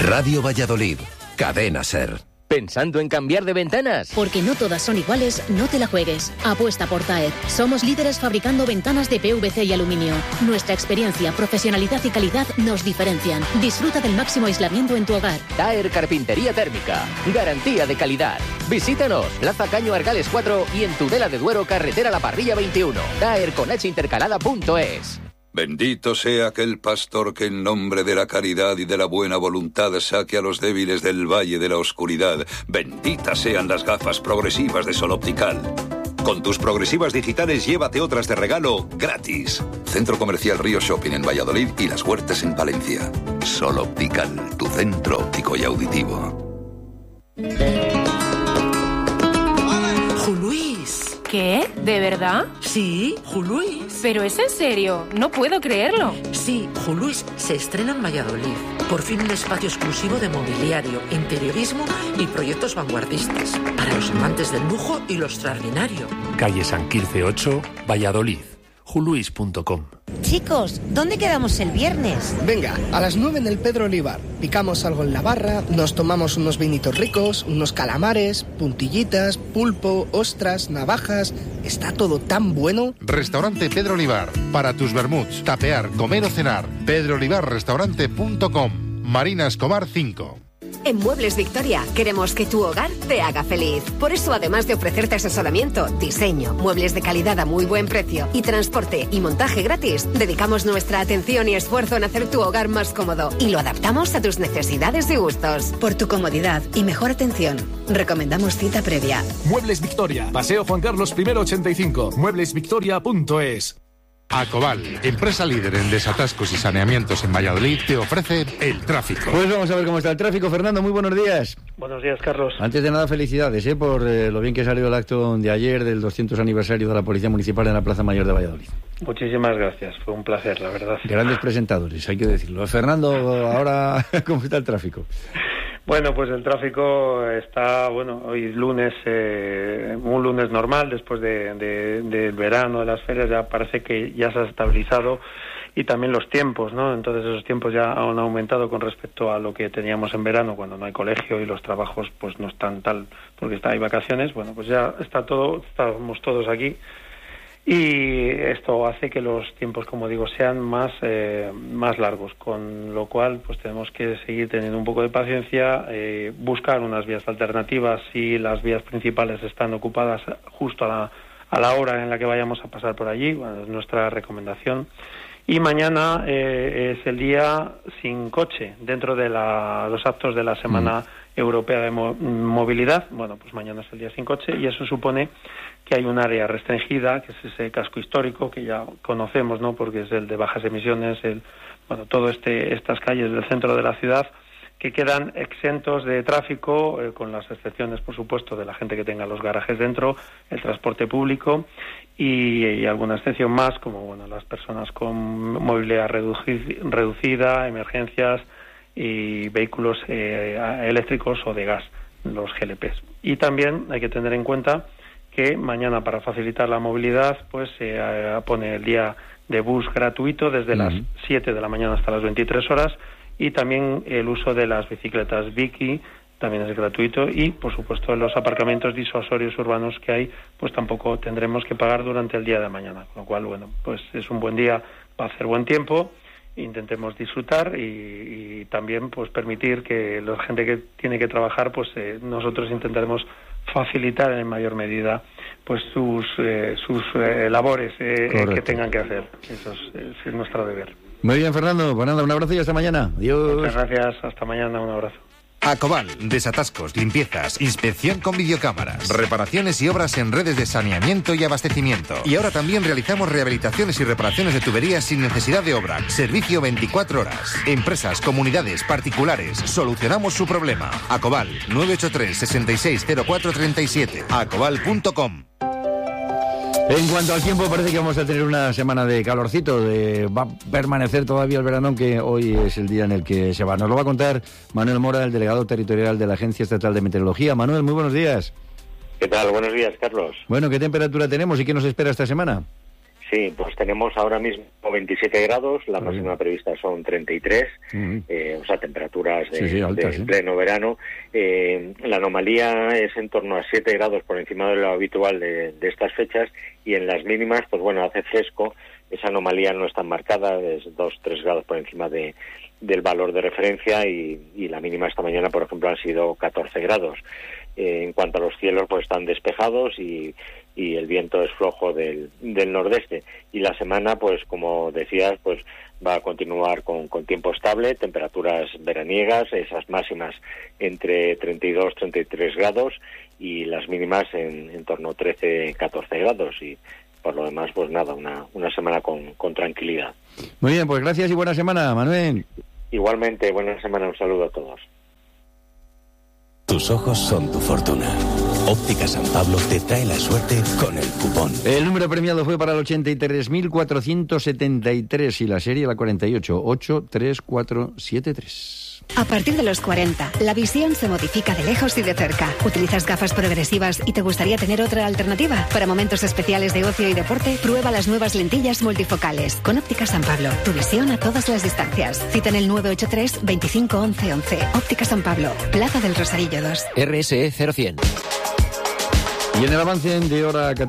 Radio Valladolid, Cadena SER. ¿Pensando en cambiar de ventanas? Porque no todas son iguales, no te la juegues. Apuesta por Taer. Somos líderes fabricando ventanas de PVC y aluminio. Nuestra experiencia, profesionalidad y calidad nos diferencian. Disfruta del máximo aislamiento en tu hogar. Taer Carpintería Térmica. Garantía de calidad. Visítanos, Plaza Caño Argales 4 y en Tudela de Duero, carretera La Parrilla 21. taerconhintercalada.es. Bendito sea aquel pastor que en nombre de la caridad y de la buena voluntad saque a los débiles del valle de la oscuridad. Benditas sean las gafas progresivas de Sol Optical. Con tus progresivas digitales llévate otras de regalo gratis. Centro Comercial Río Shopping en Valladolid y Las Huertas en Palencia. Sol Optical, tu centro óptico y auditivo. Juluis. ¿Qué? ¿De verdad? Sí, Juluis. ¿Pero es en serio? No puedo creerlo. Sí, Juluis se estrena en Valladolid. Por fin un espacio exclusivo de mobiliario, interiorismo y proyectos vanguardistas. Para los amantes del lujo y lo extraordinario. Calle San Quirce 8, Valladolid. Juluis.com. Chicos, ¿dónde quedamos el viernes? Venga, a las 9 en el Pedro Olivar. Picamos algo en la barra, nos tomamos unos vinitos ricos, unos calamares, puntillitas, pulpo, ostras, navajas... Está todo tan bueno. Restaurante Pedro Olivar. Para tus vermuts, tapear, comer o cenar. pedroolivarrestaurante.com. Marina Escobar 5. En Muebles Victoria queremos que tu hogar te haga feliz. Por eso, además de ofrecerte asesoramiento, diseño, muebles de calidad a muy buen precio y transporte y montaje gratis, dedicamos nuestra atención y esfuerzo en hacer tu hogar más cómodo y lo adaptamos a tus necesidades y gustos. Por tu comodidad y mejor atención, recomendamos cita previa. Muebles Victoria, Paseo Juan Carlos I 85, mueblesvictoria.es. Acobal, empresa líder en desatascos y saneamientos en Valladolid, te ofrece el tráfico. Pues vamos a ver cómo está el tráfico. Fernando, muy buenos días. Buenos días, Carlos. Antes de nada, felicidades por lo bien que salió el acto de ayer del 200 aniversario de la Policía Municipal en la Plaza Mayor de Valladolid. Muchísimas gracias, fue un placer, la verdad. Grandes presentadores, hay que decirlo. Fernando, ahora, ¿cómo está el tráfico? Bueno, pues el tráfico está, hoy es lunes, un lunes normal, después del verano, de las ferias, ya parece que ya se ha estabilizado, y también los tiempos, ¿no? Entonces esos tiempos ya han aumentado con respecto a lo que teníamos en verano, cuando no hay colegio y los trabajos pues no están tal, porque hay vacaciones. Bueno, pues ya está todo, estamos todos aquí. Y esto hace que los tiempos, como digo, sean más largos, con lo cual pues tenemos que seguir teniendo un poco de paciencia, buscar unas vías alternativas si las vías principales están ocupadas justo a la hora en la que vayamos a pasar por allí. Bueno, es nuestra recomendación. Y mañana es el día sin coche dentro de los actos de la Semana Europea de Movilidad. Bueno, pues mañana es el día sin coche y eso supone que hay un área restringida, que es ese casco histórico que ya conocemos, ¿no? Porque es el de bajas emisiones, todo estas calles del centro de la ciudad que quedan exentos de tráfico, con las excepciones, por supuesto, de la gente que tenga los garajes dentro, el transporte público y alguna excepción más, como las personas con movilidad reducida, emergencias y vehículos eléctricos o de gas, los GLPs. Y también hay que tener en cuenta que mañana, para facilitar la movilidad, pues se pone el día de bus gratuito desde las 7 de la mañana hasta las 23 horas, y también el uso de las bicicletas Biki también es gratuito, y por supuesto los aparcamientos disuasorios urbanos que hay, pues tampoco tendremos que pagar durante el día de mañana, con lo cual, pues es un buen día para hacer buen tiempo. Intentemos disfrutar y también pues permitir que la gente que tiene que trabajar, pues nosotros intentaremos facilitar en mayor medida pues sus labores que tengan que hacer. Eso es nuestro deber. Muy bien, Fernando, pues nada, un abrazo y hasta mañana. Adiós. Muchas gracias, hasta mañana, un abrazo. Acobal, desatascos, limpiezas, inspección con videocámaras, reparaciones y obras en redes de saneamiento y abastecimiento. Y ahora también realizamos rehabilitaciones y reparaciones de tuberías sin necesidad de obra. Servicio 24 horas. Empresas, comunidades, particulares, solucionamos su problema. Acobal, 983 660437. Acobal.com. En cuanto al tiempo, parece que vamos a tener una semana de calorcito, va a permanecer todavía el verano, aunque hoy es el día en el que se va. Nos lo va a contar Manuel Mora, el delegado territorial de la Agencia Estatal de Meteorología. Manuel, muy buenos días. ¿Qué tal? Buenos días, Carlos. Bueno, ¿qué temperatura tenemos y qué nos espera esta semana? Sí, pues tenemos ahora mismo 27 grados, la máxima prevista son 33, o sea, temperaturas altas, de pleno verano. La anomalía es en torno a 7 grados por encima de lo habitual de estas fechas, y en las mínimas, pues bueno, hace fresco, esa anomalía no es tan marcada, es 2-3 grados por encima del valor de referencia, y la mínima esta mañana, por ejemplo, han sido 14 grados. En cuanto a los cielos, pues están despejados y el viento es flojo del nordeste. Y la semana, pues como decías, pues va a continuar con tiempo estable, temperaturas veraniegas, esas máximas entre 32-33 grados y las mínimas en torno a 13-14 grados. Y por lo demás, pues nada, una semana con tranquilidad. Muy bien, pues gracias y buena semana, Manuel. Igualmente, buena semana, un saludo a todos. Tus ojos son tu fortuna. Óptica San Pablo te trae la suerte con el cupón. El número premiado fue para el 83.473 y la serie la 48, 83473. A partir de los 40, la visión se modifica de lejos y de cerca. ¿Utilizas gafas progresivas y te gustaría tener otra alternativa? Para momentos especiales de ocio y deporte, prueba las nuevas lentillas multifocales. Con Óptica San Pablo, tu visión a todas las distancias. Cita en el 983 25 11 11. Óptica San Pablo, Plaza del Rosarillo 2. RSE 0100. Y en el avance de hora